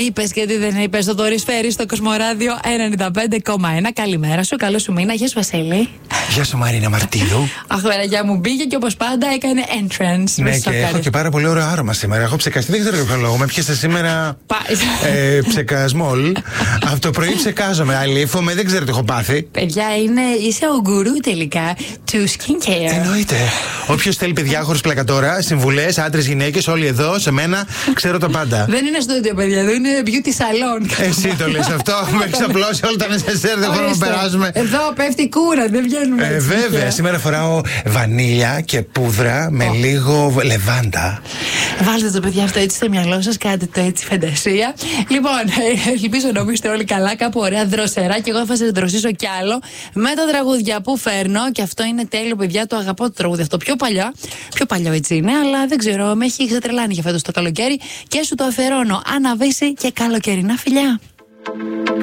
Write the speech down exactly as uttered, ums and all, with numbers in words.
Είπες και τι δεν είπες. Το Δωρησφαίρι στο Κοσμοράδιο ενενήντα πέντε κόμμα ένα. Καλημέρα σου, καλό σου μήνα. Γεια σου, Βασίλη. Γεια σου, Μαρίνα Μαρτίδου. Αχ, βεραγιά μου μπήκε και όπως πάντα έκανε entrance. Ναι, και έχω και πάρα πολύ ωραίο άρωμα σήμερα. Έχω ψεκαστεί, δεν ξέρω για ποιο λόγο. Με πιέστε σήμερα. ε, ψεκασμόλ. Από το πρωί ψεκάζομαι. Αλήφομαι, δεν ξέρω τι έχω πάθει. Παιδιά, είναι, είσαι ο γκουρού τελικά του skincare. Εννοείται. Όποιο θέλει παιδιά χωρίς πλάκα τώρα, συμβουλές, άντρες, γυναίκες, όλοι εδώ, σε μένα, ξέρω τα πάντα. Δεν είναι στούντιο, παιδιά, εδώ είναι beauty salon. Εσύ το λες αυτό, με έχεις απλώσει όλα τα νεσεσέρ, δεν μπορούμε να περάσουμε. Εδώ πέφτει κούρα, δεν βγαίνουμε. Ε, βέβαια, σήμερα φοράω βανίλια και πούδρα με oh. λίγο λεβάντα. Βάλτε το, παιδιά, αυτό έτσι στο μυαλό σας, κάντε το έτσι φαντασία. Λοιπόν, ελπίζω να είστε όλοι καλά, κάπου ωραία δροσερά, και εγώ θα σας δροσίσω κι άλλο με τα τραγούδια που φέρνω. Και αυτό είναι τέλειο, παιδιά, το αγαπώ το τραγούδι αυτό. Πιο παλιά, πιο παλιό έτσι είναι, αλλά δεν ξέρω, με έχει ξετρελάνει για φέτος το καλοκαίρι και σου το αφιερώνω. Άννα Βύση και καλοκαιρινά φιλιά.